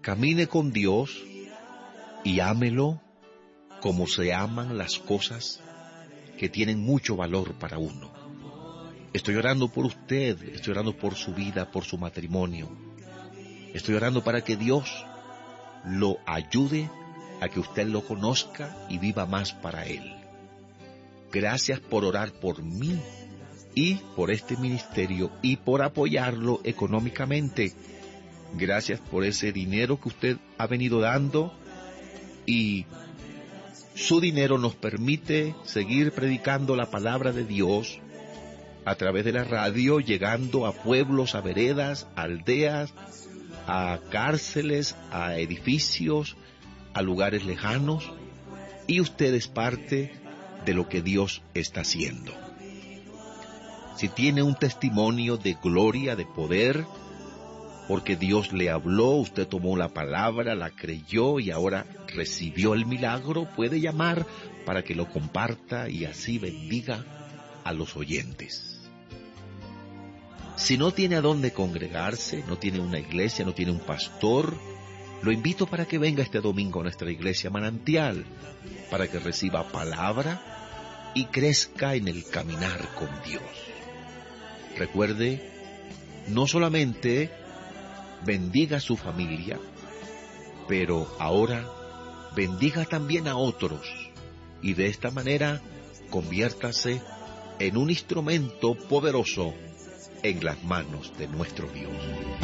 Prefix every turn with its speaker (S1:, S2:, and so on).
S1: Camine con Dios y ámelo como se aman las cosas que tienen mucho valor para uno. Estoy orando por usted, estoy orando por su vida, por su matrimonio. Estoy orando para que Dios lo ayude a que usted lo conozca y viva más para Él. Gracias por orar por mí y por este ministerio y por apoyarlo económicamente. Gracias por ese dinero que usted ha venido dando, y su dinero nos permite seguir predicando la palabra de Dios a través de la radio, llegando a pueblos, a veredas, a aldeas, a cárceles, a edificios, a lugares lejanos, y usted es parte de lo que Dios está haciendo. Si tiene un testimonio de gloria, de poder, porque Dios le habló, usted tomó la palabra, la creyó y ahora recibió el milagro, puede llamar para que lo comparta y así bendiga a los oyentes. Si no tiene a dónde congregarse, no tiene una iglesia, no tiene un pastor, lo invito para que venga este domingo a nuestra iglesia Manantial, para que reciba palabra y crezca en el caminar con Dios. Recuerde, no solamente bendiga a su familia, pero ahora bendiga también a otros, y de esta manera conviértase en un instrumento poderoso en las manos de nuestro Dios.